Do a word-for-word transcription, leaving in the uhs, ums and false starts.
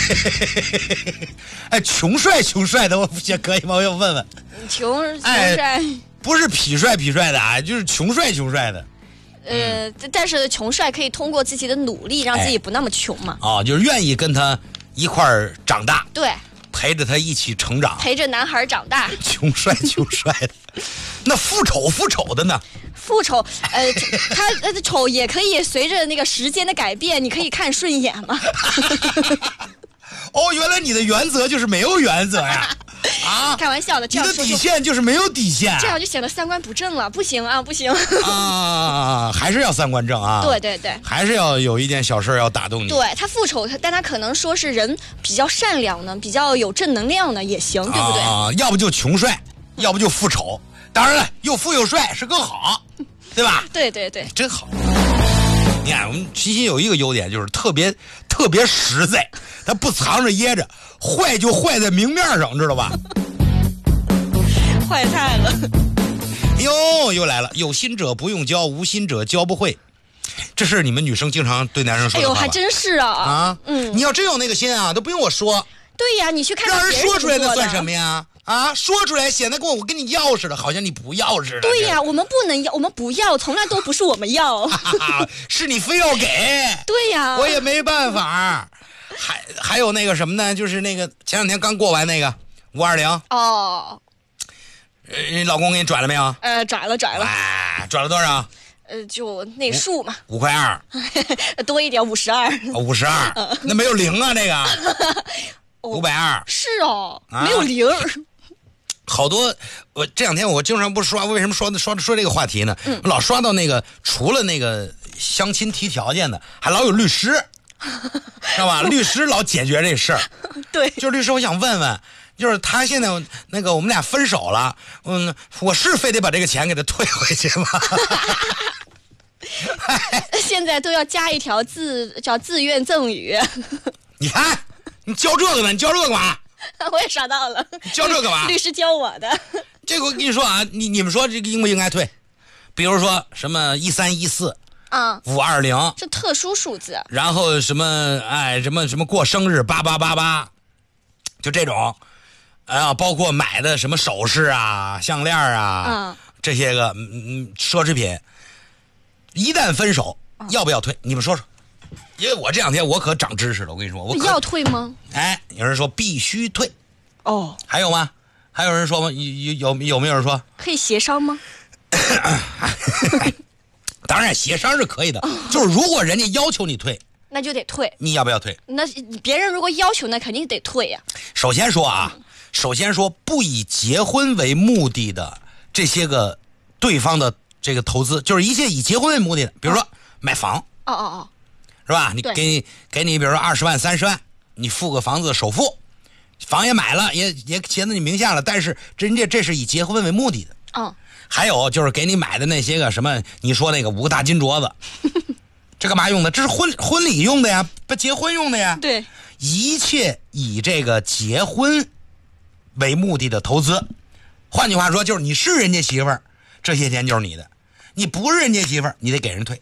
哎，穷帅穷帅的，我也可以吗？我要问问。 穷穷哎帅， 不是痞帅痞帅的啊，就是穷帅穷帅的。 呃，但是穷帅可以通过自己的努力让自己不那么穷嘛。 哦，就是愿意跟他一块儿长大， 对， 陪着他一起成长。 陪着男孩长大。 穷帅穷帅的，那富丑富丑的呢？ 富丑，呃，他呃丑也可以随着那个时间的改变，你可以看顺眼嘛。 哦，原来你的原则就是没有原则呀！啊， 开玩笑的，这你样说就的底线就是没有底线， 这样就显得三观不正了，不行啊，不行。 啊，还是要三观正啊！ 对对对， 还是要有一件小事要打动你。 对他复仇，但他可能说是人比较善良呢，比较有正能量呢，也行，对不对？ 啊，要不就穷帅，要不就富丑。当然了，又富又帅是更好，对吧？ 对对对， 真好。你看，我们齐心有一个优点，就是特别特别实在，他不藏着掖着，坏就坏在明面上，知道吧？ 坏菜了。 哟，又来了，有心者不用教，无心者教不会。这是你们女生经常对男生说哎呦， 的话吧？ 还真是啊！ 啊， 嗯， 你要真有那个心啊，都不用我说， 对呀，你去看让人别人说出来怎么做的那算什么呀？啊，说出来显得跟我跟你要似的，好像你不要似的。 对呀，我们不能要，我们不要，从来都不是我们要。 是你非要给。 对呀， 我也没办法。还还有那个什么呢？就是那个前两天刚过完那个五二零。 哦。 呃，你老公给你转了没有？ 呃，转了转了。 哎，转了多少？ 呃，就那数嘛。 五块二。 多一点，五十二。 五十二。那没有零啊，那个。五百二。 是哦，没有零。 好多，我这两天我经常不刷，为什么说说说这个话题呢？嗯、我老刷到那个除了那个相亲提条件的，还老有律师，知道吧？律师老解决这事儿。 对， 就是律师，我想问问，就是他现在那个我们俩分手了，嗯，我是非得把这个钱给他退回去吗？ 现在都要加一条自叫自愿赠与。 你看，你教这个呢？你教这个嘛？ 我也刷到了， 教这干嘛？ 律师教我的。 这个我跟你说啊，你你们说这个应不应该退？比如说什么一三一四啊， 五二零， 这特殊数字。 然后什么哎什么什么过生日八八八八，就这种，啊，包括买的什么首饰啊、项链啊， 嗯， 这些个嗯嗯奢侈品，一旦分手，嗯、要不要退？你们说说。因为我这两天我可长知识了，我跟你说，我要退吗？ 哎，有人说必须退。 哦， 还有吗？还有人说吗？有有有没有人说可以协商吗？ 当然协商是可以的，哦、就是如果人家要求你退， 那就得退。 你要不要退？ 那别人如果要求，那肯定得退呀、啊。 首先说啊，嗯、首先说不以结婚为目的的这些个对方的这个投资，就是一切以结婚为目的的，比如说、哦、买房。 哦哦哦。 是吧？你给你给你，比如说二十万、三十万，你付个房子首付，房也买了，也也写在你名下了，但是人家这是以结婚为目的的。 嗯。 还有就是给你买的那些个什么，你说那个五个大金镯子，这干嘛用的？这是婚婚礼用的呀，不结婚用的呀。 对。 一切以这个结婚为目的的投资，换句话说，就是你是人家媳妇儿，这些钱就是你的；你不是人家媳妇儿，你得给人退。